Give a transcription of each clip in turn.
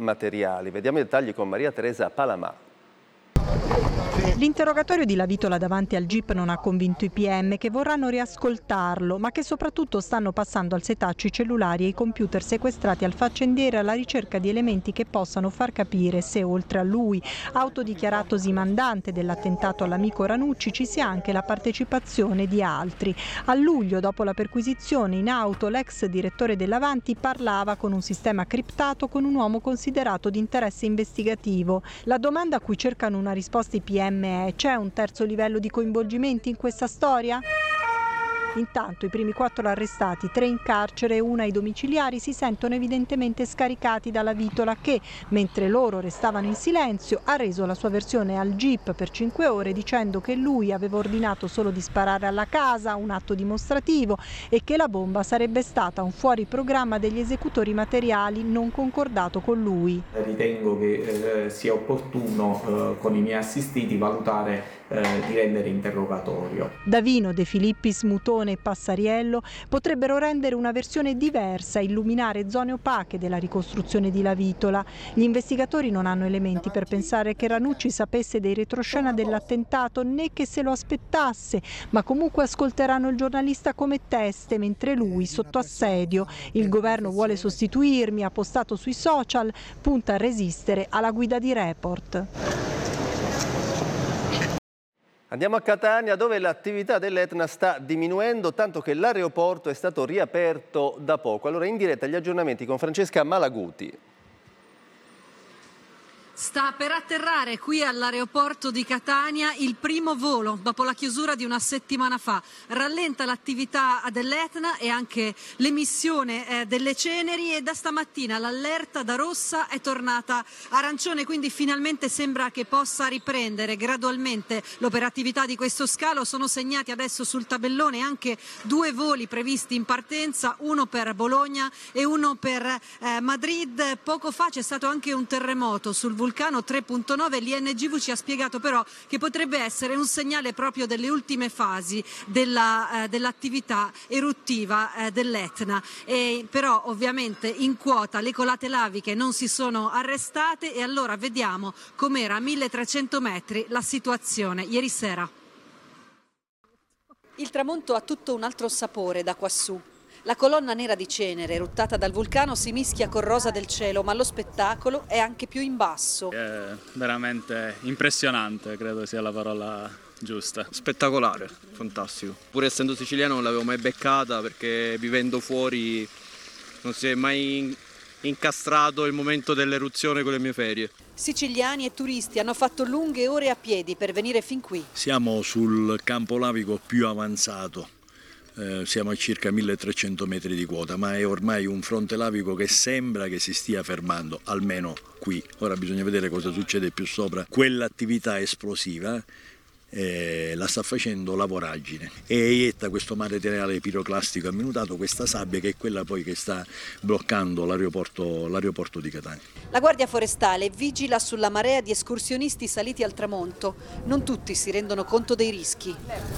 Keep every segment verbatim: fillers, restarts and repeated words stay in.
materiali. Vediamo i dettagli con Maria Teresa Palamà. L'interrogatorio di Lavitola davanti al G I P non ha convinto i P M, che vorranno riascoltarlo, ma che soprattutto stanno passando al setaccio i cellulari e i computer sequestrati al faccendiere alla ricerca di elementi che possano far capire se, oltre a lui, autodichiaratosi mandante dell'attentato all'amico Ranucci, ci sia anche la partecipazione di altri. A luglio, dopo la perquisizione in auto, l'ex direttore dell'Avanti parlava con un sistema criptato con un uomo considerato di interesse investigativo. La domanda a cui cercano una risposta i P M è: c'è un terzo livello di coinvolgimenti in questa storia? Intanto i primi quattro arrestati, tre in carcere e una ai domiciliari, si sentono evidentemente scaricati dalla Vitola che, mentre loro restavano in silenzio, ha reso la sua versione al G I P per cinque ore dicendo che lui aveva ordinato solo di sparare alla casa, un atto dimostrativo, e che la bomba sarebbe stata un fuori programma degli esecutori materiali non concordato con lui. Ritengo che eh, sia opportuno eh, con i miei assistiti valutare eh, di rendere interrogatorio. Davino, De Filippis, Mutone e Passariello potrebbero rendere una versione diversa, illuminare zone opache della ricostruzione di Lavitola. Gli investigatori non hanno elementi per pensare che Ranucci sapesse dei retroscena dell'attentato né che se lo aspettasse, ma comunque ascolteranno il giornalista come teste mentre lui sotto assedio. Il governo vuole sostituirmi, ha postato sui social, punta a resistere alla guida di Report. Andiamo a Catania, dove l'attività dell'Etna sta diminuendo, tanto che l'aeroporto è stato riaperto da poco. Allora in diretta gli aggiornamenti con Francesca Malaguti. Sta per atterrare qui all'aeroporto di Catania il primo volo dopo la chiusura di una settimana fa. Rallenta l'attività dell'Etna e anche l'emissione eh, delle ceneri, e da stamattina l'allerta da rossa è tornata arancione, quindi finalmente sembra che possa riprendere gradualmente l'operatività di questo scalo. Sono segnati adesso sul tabellone anche due voli previsti in partenza, uno per Bologna e uno per eh, Madrid. Poco fa c'è stato anche un terremoto sul vulcano tre punto nove, l'I N G V ci ha spiegato però che potrebbe essere un segnale proprio delle ultime fasi della, eh, dell'attività eruttiva eh, dell'Etna. E però ovviamente in quota le colate laviche non si sono arrestate, e allora vediamo com'era a milletrecento metri la situazione ieri sera. Il tramonto ha tutto un altro sapore da quassù. La colonna nera di cenere eruttata dal vulcano si mischia col rosa del cielo, ma lo spettacolo è anche più in basso. È veramente impressionante, credo sia la parola giusta. Spettacolare, fantastico. Pur essendo siciliano non l'avevo mai beccata, perché vivendo fuori non si è mai incastrato il momento dell'eruzione con le mie ferie. Siciliani e turisti hanno fatto lunghe ore a piedi per venire fin qui. Siamo sul campo lavico più avanzato. Eh, siamo a circa milletrecento metri di quota, ma è ormai un fronte lavico che sembra che si stia fermando, almeno qui. Ora bisogna vedere cosa succede più sopra. Quell'attività esplosiva eh, la sta facendo la voragine e eietta questo materiale piroclastico amminutato, questa sabbia, che è quella poi che sta bloccando l'aeroporto, l'aeroporto di Catania. La Guardia Forestale vigila sulla marea di escursionisti saliti al tramonto. Non tutti si rendono conto dei rischi.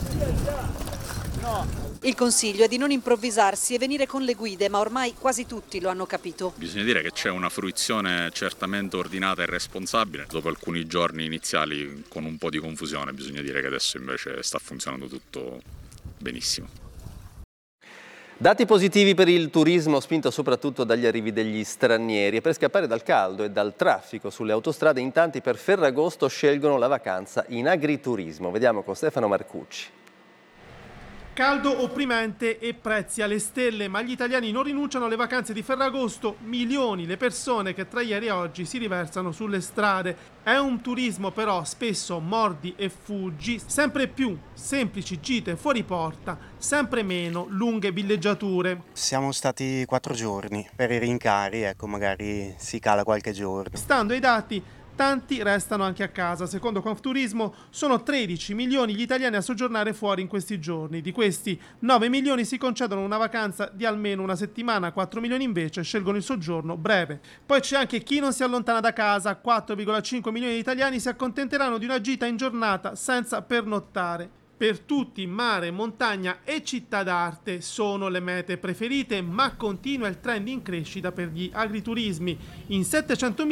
Il consiglio è di non improvvisarsi e venire con le guide, ma ormai quasi tutti lo hanno capito. Bisogna dire che c'è una fruizione certamente ordinata e responsabile. Dopo alcuni giorni iniziali con un po' di confusione, bisogna dire che adesso invece sta funzionando tutto benissimo. Dati positivi per il turismo, spinto soprattutto dagli arrivi degli stranieri, e per scappare dal caldo e dal traffico sulle autostrade in tanti per Ferragosto scelgono la vacanza in agriturismo. Vediamo con Stefano Marcucci. Caldo opprimente e prezzi alle stelle, ma gli italiani non rinunciano alle vacanze di Ferragosto. Milioni le persone che tra ieri e oggi si riversano sulle strade. È un turismo però spesso mordi e fuggi, sempre più semplici gite fuori porta, sempre meno lunghe villeggiature. Siamo stati quattro giorni, per i rincari, ecco, magari si cala qualche giorno. Stando ai dati, tanti restano anche a casa. Secondo Confturismo sono tredici milioni gli italiani a soggiornare fuori in questi giorni. Di questi nove milioni si concedono una vacanza di almeno una settimana, quattro milioni invece scelgono il soggiorno breve. Poi c'è anche chi non si allontana da casa. quattro virgola cinque milioni di italiani si accontenteranno di una gita in giornata senza pernottare. Per tutti mare, montagna e città d'arte sono le mete preferite, ma continua il trend in crescita per gli agriturismi. In settecentomila